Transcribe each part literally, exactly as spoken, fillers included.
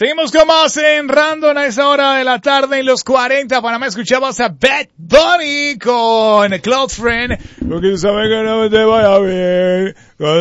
Seguimos con más en Random a esa hora de la tarde en los cuarenta. Panamá escuchabas a Bad Bunny con Cloud Friend. Porque tú sabes que no te vaya bien.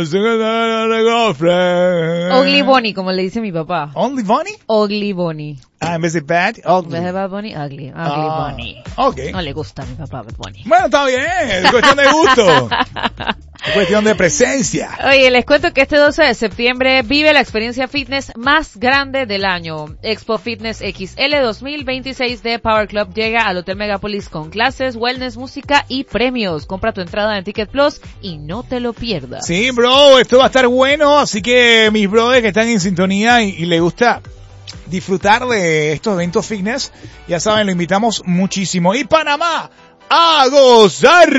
Ugly Bunny, como le dice mi papá. ¿Only Bunny? Ugly Bunny. Ah, en vez de Bad, Ugly. En vez de Bad Bunny, Ugly. Ugly Ah, Bunny. ok. No le gusta a mi papá Bad Bunny. Bueno, está bien. Es cuestión de gusto. Es cuestión de presencia. Oye, les cuento que este doce de septiembre vive la experiencia fitness más grande del año. Expo Fitness X L dos mil veintiséis de Power Club llega al Hotel Megapolis con clases, wellness, música y premios. Compra tu entrada en Ticket Plus y no te lo pierdas. Sí, bro, esto va a estar bueno. Así que mis brothers que están en sintonía y, y les gusta disfrutar de estos eventos fitness, ya saben, lo invitamos muchísimo. Y Panamá, a gozar.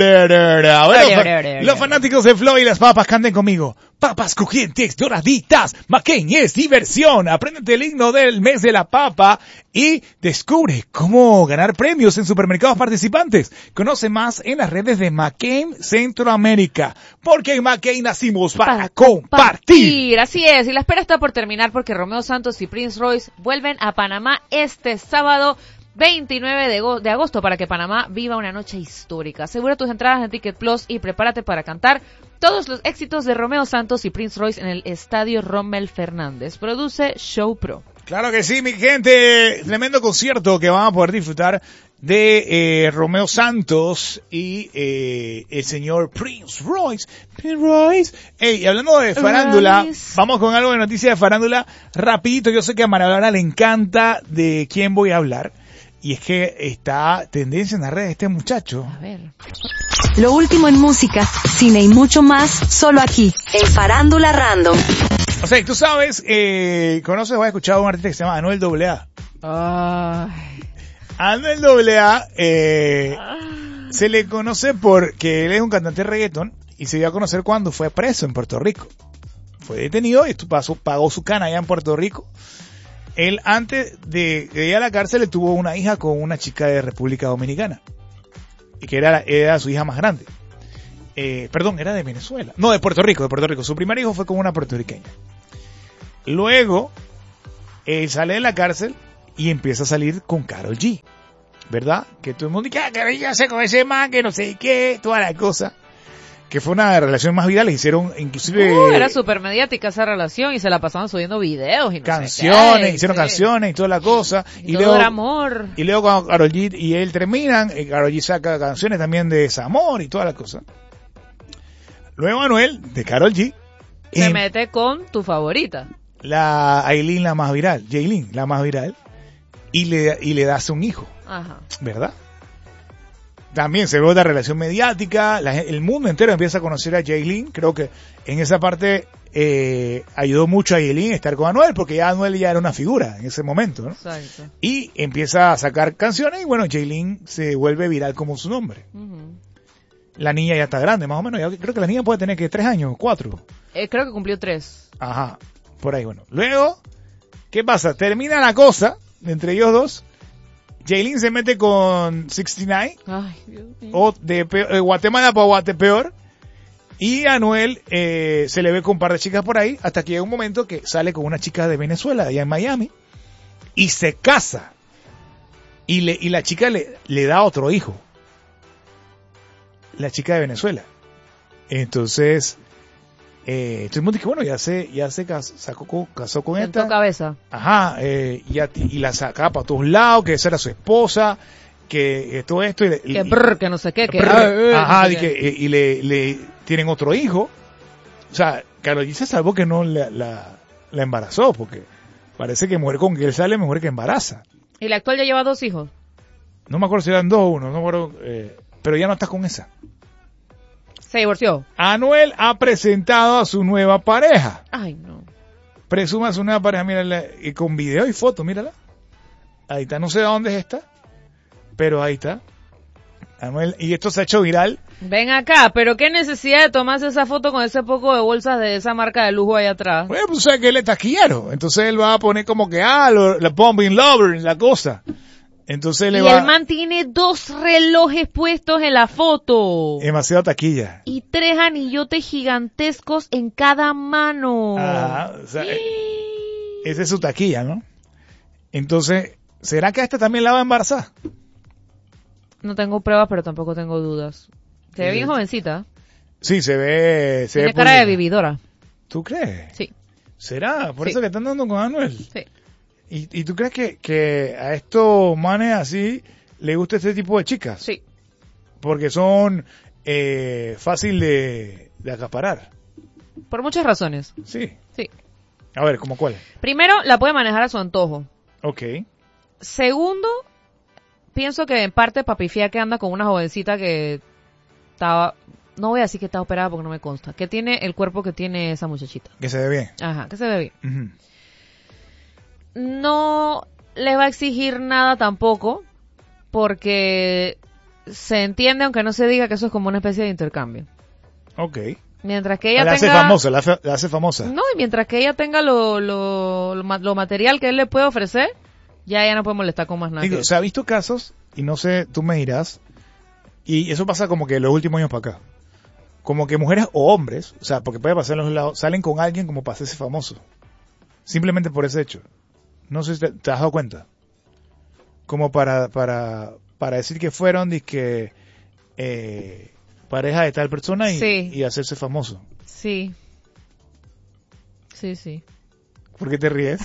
Bueno, los fanáticos de Flow y las papas canten conmigo. Papas crujientes, doraditas, McCain es diversión. Apréndete el himno del mes de la papa y descubre cómo ganar premios en supermercados participantes. Conoce más en las redes de McCain Centroamérica, porque en McCain nacimos para, para compartir. compartir. Así es, y la espera está por terminar porque Romeo Santos y Prince Royce vuelven a Panamá este sábado veintinueve de agosto para que Panamá viva una noche histórica. Asegura tus entradas en Ticket Plus y prepárate para cantar todos los éxitos de Romeo Santos y Prince Royce en el Estadio Rommel Fernández. Produce Show Pro. Claro que sí, mi gente. Tremendo concierto que van a poder disfrutar de eh, Romeo Santos y eh, el señor Prince Royce. Prince Royce. Hey, hablando de farándula, Royce. Vamos con algo de noticias de farándula rapidito. Yo sé que a Maradona le encanta de quién voy a hablar. Y es que está tendencia en las redes este muchacho. A ver. Lo último en música, cine y mucho más, solo aquí, en Farándula Random. O sea, tú sabes, eh, conoces o has escuchado a un artista que se llama Anuel doble A. Ay. Anuel doble A, eh, se le conoce porque él es un cantante de reggaetón y se dio a conocer cuando fue preso en Puerto Rico. Fue detenido y pasó, pagó su cana allá en Puerto Rico. Él, antes de, de ir a la cárcel, le tuvo una hija con una chica de República Dominicana. Y que era, era su hija más grande. Eh, perdón, era de Venezuela. No, de Puerto Rico, de Puerto Rico. Su primer hijo fue con una puertorriqueña. Luego, él sale de la cárcel y empieza a salir con Karol G. ¿Verdad? Que todo el mundo dice, ah, Karol G hace con ese man, que no sé qué, toda la cosa. Que fue una relación más viral, hicieron inclusive... Uh, era súper mediática esa relación y se la pasaban subiendo videos y no canciones, sé qué, hicieron sí. canciones y toda la cosa. Y, y todo luego, era amor. Y luego cuando Karol G y él terminan, Karol G saca canciones también de desamor y toda la cosa. Luego Anuel, de Karol G... Se en mete con tu favorita. La Aileen, la más viral, Yailin, la más viral, y le, y le das un hijo. Ajá. ¿Verdad? También se ve otra relación mediática, la, el mundo entero empieza a conocer a Yailin. Creo que en esa parte eh, ayudó mucho a Yailin estar con Anuel, porque ya Anuel ya era una figura en ese momento, ¿no? Exacto. Y empieza a sacar canciones y bueno, Yailin se vuelve viral como su nombre. Uh-huh. La niña ya está grande, más o menos. Ya, creo que la niña puede tener que tres años, cuatro. Eh, creo que cumplió tres. Ajá, por ahí, bueno. Luego, ¿qué pasa? Termina la cosa entre ellos dos. Yailin se mete con sesenta y nueve, Ay, Dios mío. o de peor, eh, Guatemala para Guatepeor, y Anuel eh, se le ve con un par de chicas por ahí, hasta que llega un momento que sale con una chica de Venezuela, allá en Miami, y se casa, y le y la chica le, le da otro hijo, la chica de Venezuela. Entonces, eh, todo el mundo dice, bueno, ya se, ya se casó, sacó con, casó con Sentó esta. cabeza. Ajá, eh, y, a, y la sacaba para todos lados, que esa era su esposa, que eh, todo esto. Y, y, Que brr, que no sé qué. Que, brr, ay, ajá, no sé y, que, qué. y le, le tienen otro hijo. O sea, Karol G se salvó que no la, la, la embarazó, porque parece que mujer con que él sale mejor que embaraza. Y la actual ya lleva dos hijos. No me acuerdo si eran dos o uno, no me acuerdo, eh, pero ya no está con esa. Se divorció. Anuel ha presentado a su nueva pareja. Ay, no. Presuma a su nueva pareja, mírala, y con video y foto, mírala. Ahí está, no sé de dónde es esta, pero ahí está. Anuel, y esto se ha hecho viral. Ven acá, pero qué necesidad de tomarse esa foto con ese poco de bolsas de esa marca de lujo ahí atrás. Bueno, pues sabes que él es taquillero, entonces él va a poner como que, ah, lo, la Pumping Lover, la cosa. Entonces le y va... el man tiene dos relojes puestos en la foto. Demasiado taquilla. Y tres anillotes gigantescos en cada mano. Ah, o sea, esa es su taquilla, ¿no? Entonces, ¿será que a esta también la va a embarazar? No tengo pruebas, pero tampoco tengo dudas. Se ve Sí. bien jovencita. Sí, se ve... Se Tiene ve cara de pulida. vividora. ¿Tú crees? Sí, ¿Será? Por Sí. eso que están dando con Anuel. sí. ¿Y, y tú crees que, que a estos manes así le gusta este tipo de chicas? Sí. Porque son eh, fácil de, de acaparar. Por muchas razones. Sí. Sí. A ver, ¿cómo cuál? Primero, la puede manejar a su antojo. Ok. Segundo, pienso que en parte papifía que anda con una jovencita que estaba, no voy a decir que está operada porque no me consta, que tiene el cuerpo que tiene esa muchachita. Que se ve bien. Ajá, que se ve bien. Ujú. No le va a exigir nada tampoco, porque se entiende, aunque no se diga, que eso es como una especie de intercambio. Ok. Mientras que ella La hace tenga... famosa, la, hace- la hace famosa. No, y mientras que ella tenga lo, lo, lo, ma- lo material que él le puede ofrecer, ya ella no puede molestar con más nada. Digo, que se ha visto casos, y no sé, tú me dirás, y eso pasa como que los últimos años para acá. Como que mujeres o hombres, o sea, porque puede pasar en los lados, salen con alguien como para hacerse famoso. Simplemente por ese hecho. No sé si te, te has dado cuenta. Como para, para, para decir que fueron, dizque, eh, pareja de tal persona y, Sí. y hacerse famoso. Sí. Sí, sí. ¿Por qué te ríes?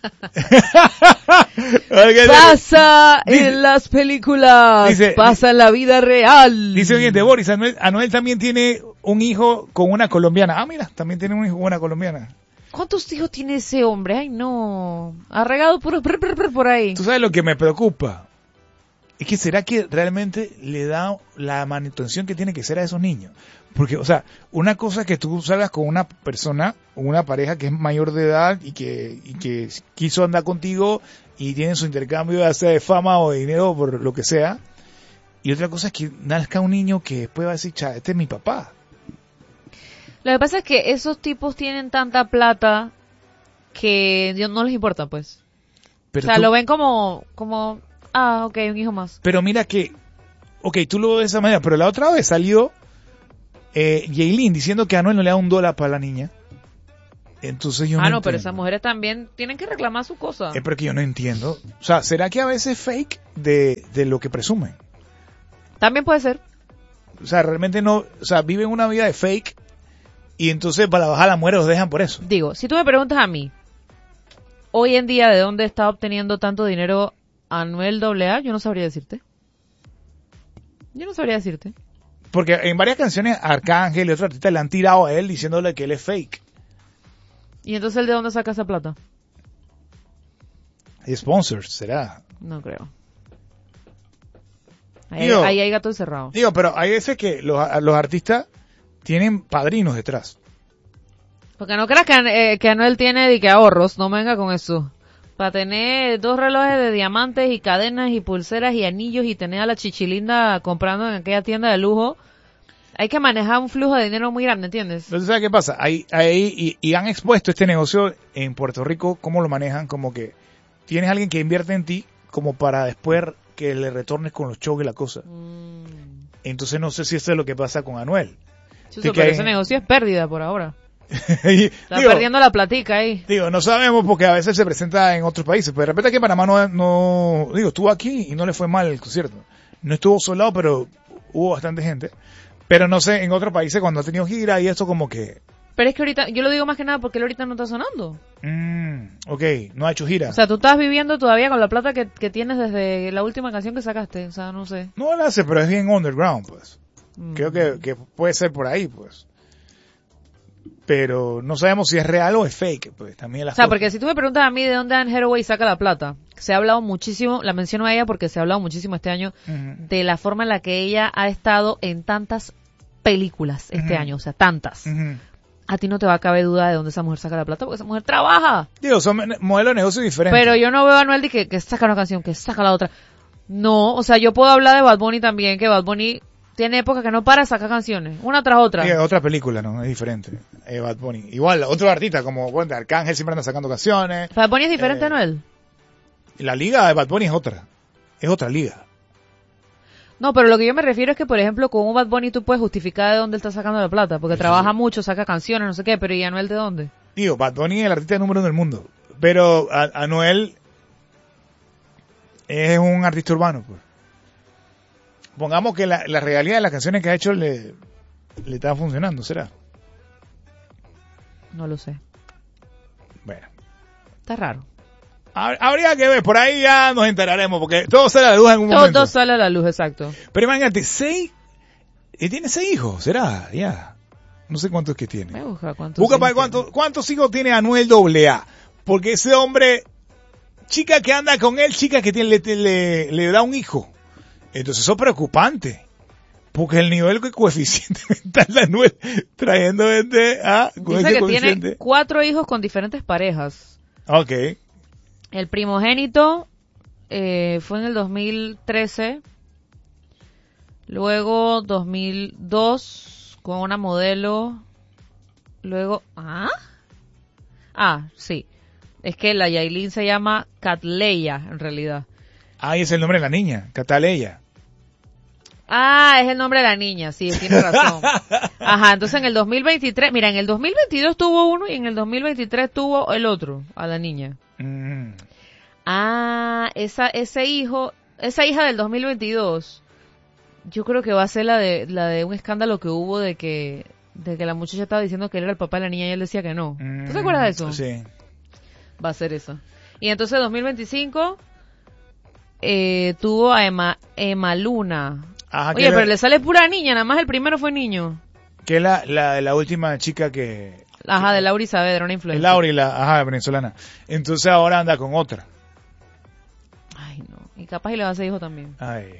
¿Por qué te- Pasa Dice- en las películas, dice- pasa en la vida real. Dice bien de Boris, Anuel, Anuel también tiene un hijo con una colombiana. Ah, mira, también tiene un hijo con una colombiana. ¿Cuántos hijos tiene ese hombre? Ay, no. Ha regado puro prr, prr, prr por ahí. ¿Tú sabes lo que me preocupa? Es que será que realmente le da la manutención que tiene que ser a esos niños. Porque, o sea, una cosa es que tú salgas con una persona, una pareja que es mayor de edad y que, y que quiso andar contigo y tienen su intercambio, ya sea de fama o de dinero, por lo que sea. Y otra cosa es que nazca un niño que después va a decir, cha, este es mi papá. Lo que pasa es que esos tipos tienen tanta plata que Dios no les importa, pues. Pero o sea, tú- lo ven como, como, ah, ok, un hijo más. Pero mira que, ok, tú lo ves de esa manera, pero la otra vez salió eh, Yailin diciendo que a Anuel no le da un dólar para la niña. Entonces yo Ah, no no, pero entiendo. esas mujeres también tienen que reclamar su cosa. Es porque yo no entiendo. O sea, ¿será que a veces es fake de, de lo que presumen? También puede ser. O sea, realmente no, o sea, viven una vida de fake y entonces para bajar la muerte los dejan por eso. Digo, si tú me preguntas a mí, hoy en día, ¿de dónde está obteniendo tanto dinero Anuel A A? Yo no sabría decirte. Yo no sabría decirte. Porque en varias canciones Arcángel y otros artistas le han tirado a él diciéndole que él es fake. ¿Y entonces él de dónde saca esa plata? Y sponsors, será. No creo. Ahí, Digo- ahí hay gato encerrado. Digo, pero hay veces que los, los artistas tienen padrinos detrás. Porque no creas que, eh, que Anuel tiene de que ahorros, no me venga con eso. Para tener dos relojes de diamantes y cadenas y pulseras y anillos y tener a la chichilinda comprando en aquella tienda de lujo, hay que manejar un flujo de dinero muy grande, ¿entiendes? Entonces, ¿sabes qué pasa? Ahí, ahí, y, y han expuesto este negocio en Puerto Rico, cómo lo manejan, como que tienes a alguien que invierte en ti, como para después que le retornes con los shows y la cosa. Mm. Entonces no sé si eso es lo que pasa con Anuel. Chuzo, Sí que pero hay- ese negocio es pérdida por ahora. Y, Está digo, perdiendo la platica ahí. digo, no sabemos porque a veces se presenta en otros países, pero de repente aquí en Panamá no, no, digo, estuvo aquí y no le fue mal el concierto. No estuvo solado, pero hubo bastante gente. Pero no sé, en otros países cuando ha tenido gira y esto como que, Pero es que ahorita, yo lo digo más que nada porque él ahorita no está sonando. mm, ok, no ha hecho gira. O sea, tú estás viviendo todavía con la plata que, que tienes desde la última canción que sacaste. O sea, no sé. No la hace, pero es bien underground, pues. Mm. Creo que, que puede ser por ahí, pues. Pero no sabemos si es real o es fake, pues también las O sea, cosas. porque si tú me preguntas a mí de dónde Anne Hathaway saca la plata, se ha hablado muchísimo, la menciono a ella porque se ha hablado muchísimo este año Ujú. de la forma en la que ella ha estado en tantas películas este Ujú. año, o sea, tantas. Ujú. A ti no te va a caber duda de dónde esa mujer saca la plata porque esa mujer trabaja. Digo, son men- modelos de negocio diferentes. Pero yo no veo a Anuel de que, que saca una canción, que saca la otra. No, o sea, yo puedo hablar de Bad Bunny también, que Bad Bunny tiene época que no para de sacar canciones, una tras otra. Sí, otra película, ¿no? Es diferente. Eh, Bad Bunny. Igual, otros artistas como, bueno, Arcángel siempre anda sacando canciones. Bad Bunny es diferente Eh, a Anuel. Y la liga de Bad Bunny es otra. Es otra liga. No, pero lo que yo me refiero es que, por ejemplo, con un Bad Bunny tú puedes justificar de dónde él está sacando la plata, porque Sí. trabaja mucho, saca canciones, no sé qué, pero ¿y Anuel de dónde? Digo, Bad Bunny es el artista número uno del mundo. Pero a- Anuel es un artista urbano, pues. Pongamos que la, la regalía de las canciones que ha hecho le, le está funcionando, ¿será? No lo sé. Bueno. Está raro. Ha- Habría que ver, por ahí ya nos enteraremos, porque todo sale a la luz en un momento. Todo sale a la luz, exacto. Pero imagínate, seis, y tiene seis hijos, ¿será? Ya. No sé cuántos que tiene. Me busca cuántos. Busca para hijos cuántos, cuántos hijos tiene Anuel doble A. Porque ese hombre, chica que anda con él, chica que tiene, le, le, le da un hijo. Entonces eso es preocupante. Porque el nivel de coeficiente mental de Anuel trayendo gente a con Dice ese que coeficiente. tiene cuatro hijos con diferentes parejas. Ok. El primogénito eh, fue en el dos mil trece. Luego dos mil dos con una modelo. Luego... ¿Ah? Ah, sí. Es que la Yailin se llama Catleya, en realidad. Ahí es el nombre de la niña, Cataleya. Ah, es el nombre de la niña, sí, tiene razón. Ajá, entonces en el dos mil veintitrés, mira, en el dos mil veintidós tuvo uno y en el dos mil veintitrés tuvo el otro, a la niña. Mm. Ah, esa, ese hijo, esa hija del dos mil veintidós, yo creo que va a ser la de, la de un escándalo que hubo de que, de que la muchacha estaba diciendo que él era el papá de la niña y él decía que no. Mm. ¿Tú te acuerdas de eso? Sí. Va a ser eso. Y entonces dos mil veinticinco, eh, tuvo a Emma, Emma Luna. Ajá, Oye, que pero la- le sale pura niña, nada más el primero fue niño. que es la, la, la última chica que... Ajá, de Laura Saavedra, una influencer. Laura, la, ajá, venezolana. Entonces ahora anda con otra. Ay, no. Y capaz y le va a hacer hijo también. Ay.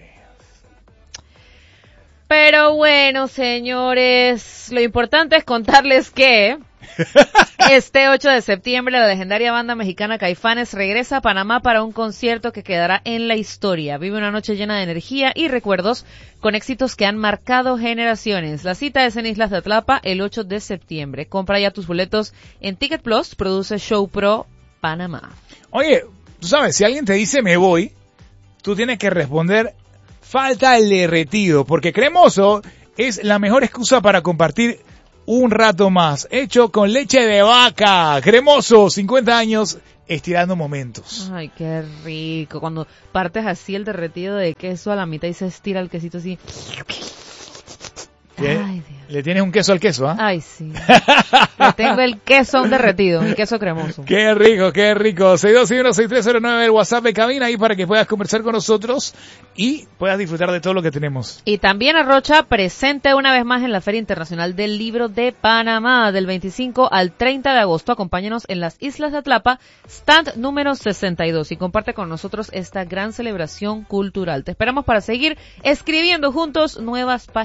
Pero bueno, señores, lo importante es contarles que este ocho de septiembre la legendaria banda mexicana Caifanes regresa a Panamá para un concierto que quedará en la historia. Vive una noche llena de energía y recuerdos con éxitos que han marcado generaciones. La cita es en Islas de Atlapa el ocho de septiembre. Compra ya tus boletos en Ticket Plus, produce Show Pro Panamá. Oye, tú sabes, si alguien te dice me voy, tú tienes que responder falta el derretido, porque Cremoso es la mejor excusa para compartir un rato más, hecho con leche de vaca. Cremoso, cincuenta años, estirando momentos. Ay, qué rico. Cuando partes así el derretido de queso a la mitad y se estira el quesito así. ¿Qué? Ay, Dios. Le tienes un queso al queso, ¿ah? Ay, sí. Le tengo el queso a un derretido, mi queso cremoso. Qué rico, qué rico. seis dos uno, seis tres cero nueve, el WhatsApp de cabina ahí para que puedas conversar con nosotros y puedas disfrutar de todo lo que tenemos. Y también Arrocha presente una vez más en la Feria Internacional del Libro de Panamá del veinticinco al treinta de agosto. Acompáñanos en las Islas de Atlapa, stand número sesenta y dos y comparte con nosotros esta gran celebración cultural. Te esperamos para seguir escribiendo juntos nuevas páginas.